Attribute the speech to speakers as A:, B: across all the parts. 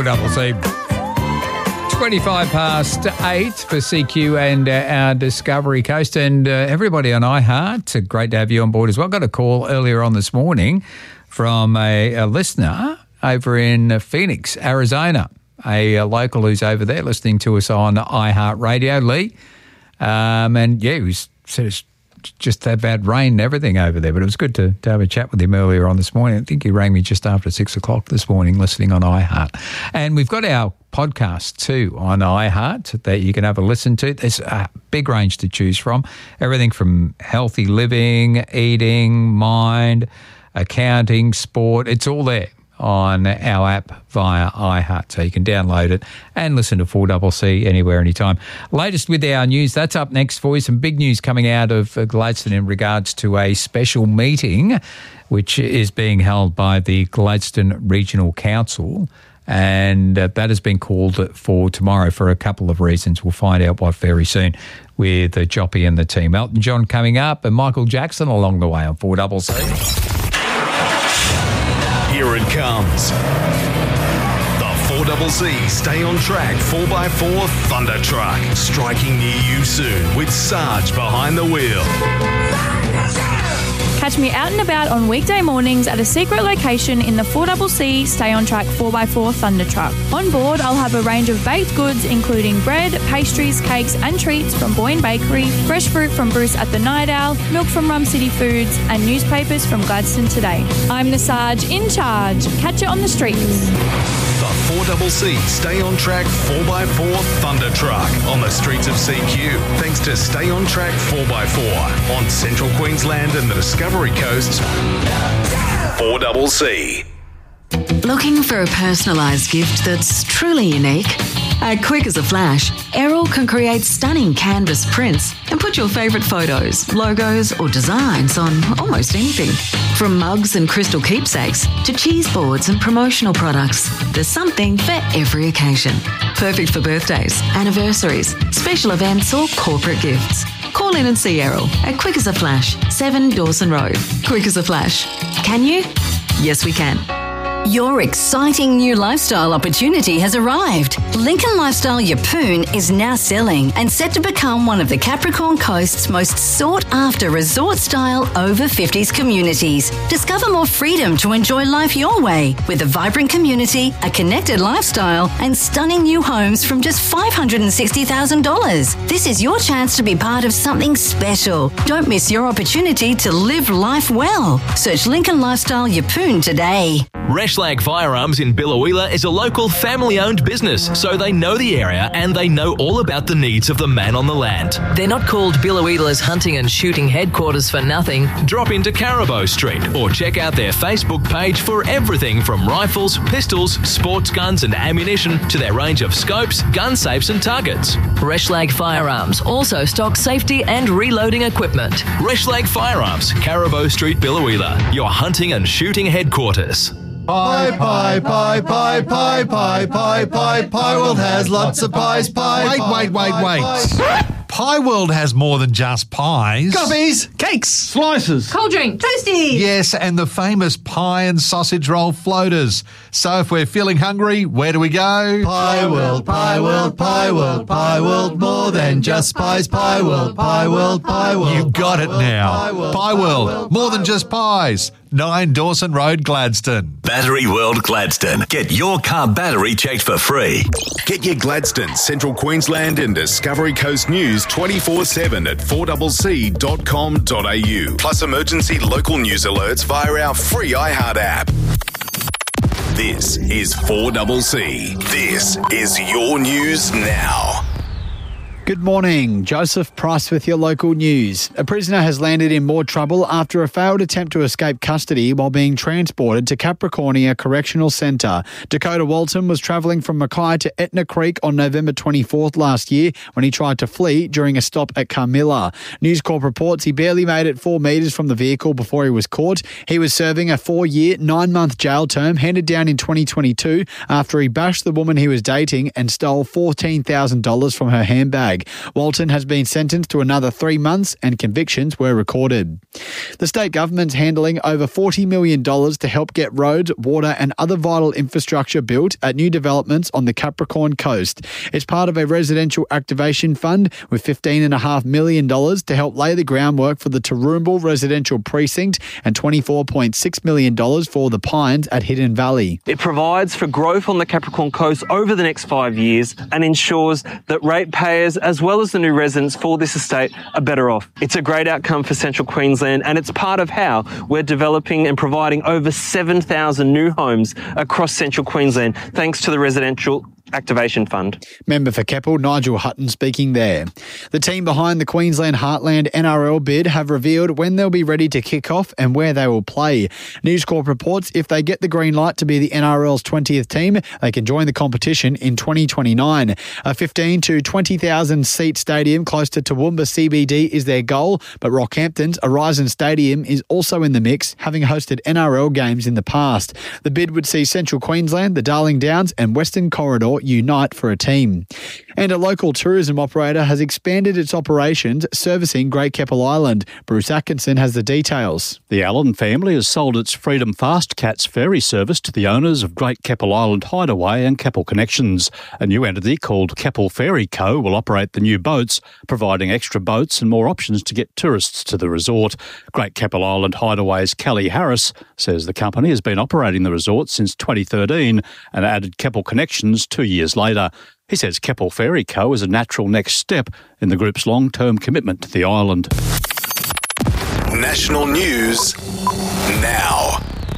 A: Double C. 25 past 8 for CQ and our Discovery Coast, and everybody on iHeart. Great to have you on board as well. Got a call earlier on this morning from a listener over in Phoenix, Arizona, a local who's over there listening to us on iHeart Radio, Lee. And yeah, he said it's just that bad rain and everything over there, but it was good to have a chat with him earlier on this morning. I think he rang me just after 6 o'clock this morning listening on iHeart. And we've got our podcast too on iHeart that you can have a listen to. There's a big range to choose from. Everything from healthy living, eating, mind, accounting, sport. It's all there on our app via iHeart. So you can download it and listen to 4CC anywhere, anytime. Latest with our news, that's up next for you. Some big news coming out of Gladstone in regards to a special meeting which is being held by the Gladstone Regional Council. And that has been called for tomorrow for a couple of reasons. We'll find out what very soon with Joppy and the team. Elton John coming up and Michael Jackson along the way on 4CC.
B: Here it comes. The 4CC Stay on Track 4x4 Thunder Truck. Striking near you soon with Sarge behind the wheel.
C: Catch me out and about on weekday mornings at a secret location in the 4CC Stay on Track 4x4 Thunder Truck. On board, I'll have a range of baked goods including bread, pastries, cakes and treats from Boyne Bakery, fresh fruit from Bruce at the Night Owl, milk from Rum City Foods and newspapers from Gladstone Today. I'm the Sarge in charge. Catch it on the streets.
B: The 4CC Stay on Track 4x4 Thunder Truck on the streets of CQ. Thanks to Stay on Track 4x4 on Central Queensland and the Discovery Coast. 4CC.
D: Looking for a personalised gift that's truly unique? At Quick as a Flash, Errol can create stunning canvas prints and put your favourite photos, logos or designs on almost anything. From mugs and crystal keepsakes to cheese boards and promotional products, there's something for every occasion. Perfect for birthdays, anniversaries, special events or corporate gifts. Call in and see Errol at Quick as a Flash, 7 Dawson Road. Quick as a Flash. Can you? Yes, we can.
E: Your exciting new lifestyle opportunity has arrived. Lincoln Lifestyle Yeppoon is now selling and set to become one of the Capricorn Coast's most sought-after resort-style over-50s communities. Discover more freedom to enjoy life your way with a vibrant community, a connected lifestyle and stunning new homes from just $560,000. This is your chance to be part of something special. Don't miss your opportunity to live life well. Search Lincoln Lifestyle Yeppoon today.
F: Reshlag Firearms in Biloela is a local family-owned business, so they know the area and they know all about the needs of the man on the land.
G: They're not called Biloela's hunting and shooting headquarters for nothing.
F: Drop into Caribou Street or check out their Facebook page for everything from rifles, pistols, sports guns and ammunition to their range of scopes, gun safes and targets.
G: Reshlag Firearms also stocks safety and reloading equipment.
F: Reshlag Firearms, Caribou Street, Biloela, your hunting and shooting headquarters.
H: Pie, pie, pie, pie, pie, pie, pie, pie, Pie World has lots of pies, pie.
I: Wait. Pie World has more than just pies.
H: Coffees, cakes,
J: slices,
K: cold drink, toasties.
I: Yes, and the famous pie and sausage roll floaters. So if we're feeling hungry, where do we go?
H: Pie World, Pie World, Pie World, Pie World, more than just pies, Pie World, Pie World, Pie World.
I: You got it now. Pie World, more than just pies. 9 Dawson Road, Gladstone.
B: Battery World Gladstone. Get your car battery checked for free. Get your Gladstone, Central Queensland and Discovery Coast news 24/7 at 4CC.com.au. Plus emergency local news alerts via our free iHeart app. This is 4CC. This is your news now.
L: Good morning. Joseph Price with your local news. A prisoner has landed in more trouble after a failed attempt to escape custody while being transported to Capricornia Correctional Centre. Dakota Walton was travelling from Mackay to Etna Creek on November 24th last year when he tried to flee during a stop at Carmilla. News Corp reports he barely made it 4 metres from the vehicle before he was caught. He was serving a 4-year, 9-month jail term handed down in 2022 after he bashed the woman he was dating and stole $14,000 from her handbag. drag. Walton has been sentenced to another 3 months and convictions were recorded. The state government's handling over $40 million to help get roads, water and other vital infrastructure built at new developments on the Capricorn Coast. It's part of a residential activation fund with $15.5 million to help lay the groundwork for the Toowoomba residential precinct and $24.6 million for the Pines at Hidden Valley.
J: It provides for growth on the Capricorn Coast over the next 5 years and ensures that ratepayers as well as the new residents for this estate are better off. It's a great outcome for Central Queensland and it's part of how we're developing and providing over 7,000 new homes across Central Queensland thanks to the Residential Activation Fund.
L: Member for Keppel, Nigel Hutton, speaking there. The team behind the Queensland Heartland NRL bid have revealed when they'll be ready to kick off and where they will play. News Corp reports if they get the green light to be the NRL's 20th team, they can join the competition in 2029. A 15 to 20,000 seat stadium close to Toowoomba CBD is their goal, but Rockhampton's Horizon Stadium is also in the mix, having hosted NRL games in the past. The bid would see Central Queensland, the Darling Downs and Western Corridor unite for a team. And a local tourism operator has expanded its operations servicing Great Keppel Island. Bruce Atkinson has the details.
K: The Allen family has sold its Freedom Fast Cats ferry service to the owners of Great Keppel Island Hideaway and Keppel Connections. A new entity called Keppel Ferry Co. will operate the new boats, providing extra boats and more options to get tourists to the resort. Great Keppel Island Hideaway's Kelly Harris says the company has been operating the resort since 2013 and added Keppel Connections 2 years later. He says Keppel Ferry Co. is a natural next step in the group's long-term commitment to the island.
B: National news now.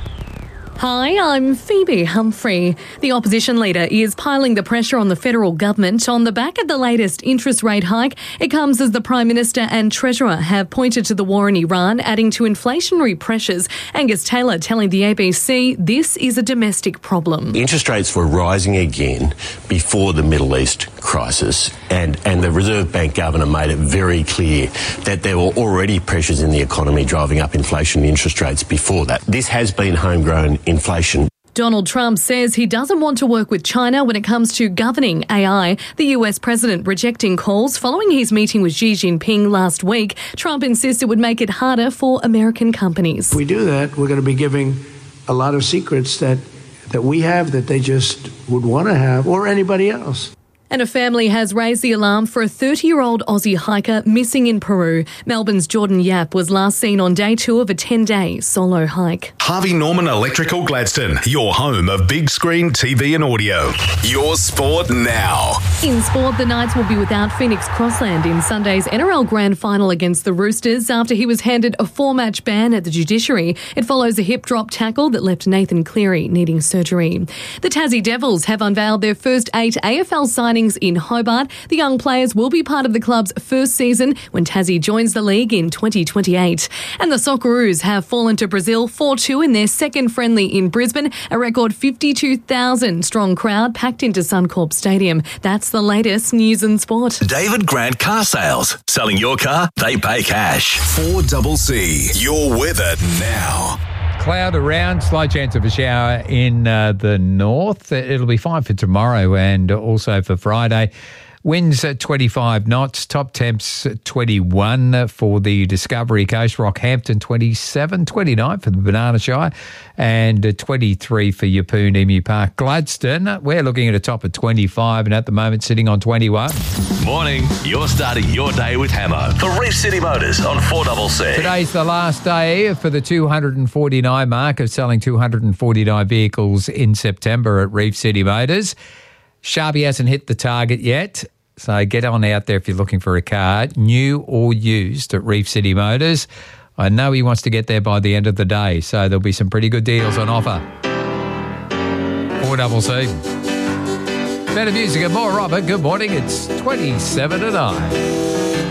M: Hi, I'm Phoebe Humphrey. The opposition leader is piling the pressure on the federal government on the back of the latest interest rate hike. It comes as the Prime Minister and Treasurer have pointed to the war in Iran, adding to inflationary pressures. Angus Taylor telling the ABC this is a domestic problem.
N: Interest rates were rising again before the Middle East crisis, and the Reserve Bank Governor made it very clear that there were already pressures in the economy driving up inflation and interest rates before that. This has been homegrown inflation.
M: Donald Trump says he doesn't want to work with China when it comes to governing AI. The US president rejecting calls following his meeting with Xi Jinping last week. Trump insists it would make it harder for American companies.
O: If we do that, we're going to be giving a lot of secrets that we have that they just would want to have, or anybody else.
M: And a family has raised the alarm for a 30-year-old Aussie hiker missing in Peru. Melbourne's Jordan Yap was last seen on day 2 of a 10-day solo hike.
B: Harvey Norman Electrical Gladstone, your home of big screen TV and audio. Your sport now.
M: In sport, the Knights will be without Phoenix Crossland in Sunday's NRL Grand Final against the Roosters after he was handed a 4-match ban at the judiciary. It follows a hip drop tackle that left Nathan Cleary needing surgery. The Tassie Devils have unveiled their first 8 AFL signings in Hobart. The young players will be part of the club's first season when Tassie joins the league in 2028. And the Socceroos have fallen to Brazil 4-2 in their second friendly in Brisbane. A record 52,000 strong crowd packed into Suncorp Stadium. That's the latest news and sport.
B: David Grant Car Sales. Selling your car, they pay cash. 4CC. Your weather now.
A: Cloud around, slight chance of a shower in the north. It'll be fine for tomorrow and also for Friday. Winds at 25 knots, top temps 21 for the Discovery Coast, Rockhampton 27, 29 for the Banana Shire, and 23 for Yeppoon Emu Park. Gladstone, we're looking at a top of 25 and at the moment sitting on 21.
F: Morning, you're starting your day with Hamo for Reef City Motors on 4CC.
A: Today's the last day for the 249 mark of selling 249 vehicles in September at Reef City Motors. Sharpie hasn't hit the target yet, so get on out there if you're looking for a car, new or used, at Reef City Motors. I know he wants to get there by the end of the day, so there'll be some pretty good deals on offer. 4CC. Better music and more, Robert. Good morning. It's 27 to 9.